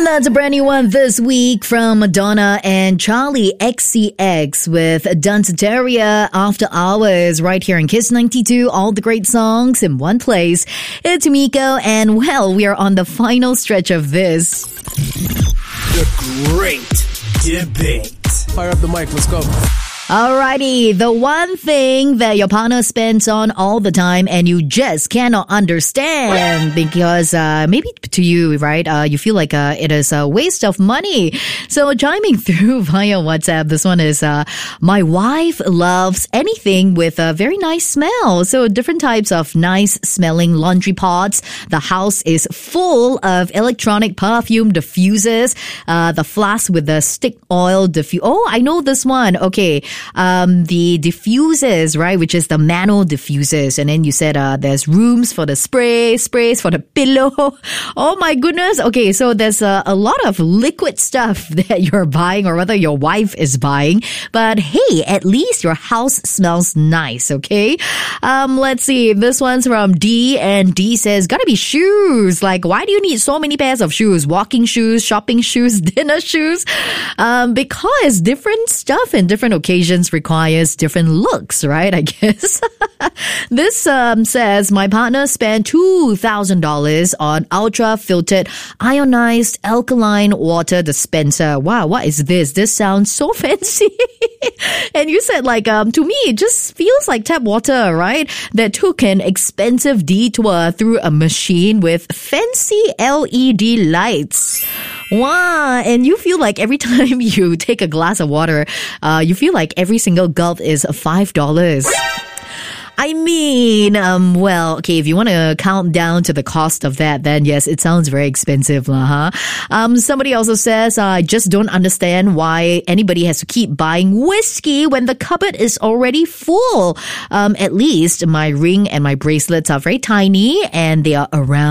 And that's a brand new one this week from Madonna and Charlie XCX with Danceteria After Hours right here in Kiss 92. All the great songs in one place. It's Miko, and well, we are on the final stretch of this. The Great Debate. Fire up the mic, let's go. Alrighty, the one thing that your partner spends on all the time and you just cannot understand because maybe to you, right, you feel like it is a waste of money. So chiming through via WhatsApp, this one is, my wife loves anything with a very nice smell. So different types of nice smelling laundry pots. The house is full of electronic perfume diffusers. The flask with the stick oil Oh, I know this one. Okay. The diffusers, right, which is the manual diffusers. And then you said there's rooms for the sprays for the pillow. Oh my goodness. Okay, so there's a lot of liquid stuff that you're buying, or rather your wife is buying. But hey, at least your house smells nice, okay? Let's see. This one's from D, and D says, gotta be shoes. Like, why do you need so many pairs of shoes? Walking shoes, shopping shoes, dinner shoes? Because different stuff in different occasions requires different looks, right? I guess. This says, my partner spent $2,000 on ultra-filtered ionized alkaline water dispenser. Wow, what is this? This sounds so fancy. And you said, like, to me, it just feels like tap water, right? That took an expensive detour through a machine with fancy LED lights. Wow, and you feel like every time you take a glass of water, you feel like every single gulp is $5. I mean, well, okay, if you want to count down to the cost of that, then yes, it sounds very expensive, Somebody also says, I just don't understand why anybody has to keep buying whiskey when the cupboard is already full. At least my ring and my bracelets are very tiny and they are around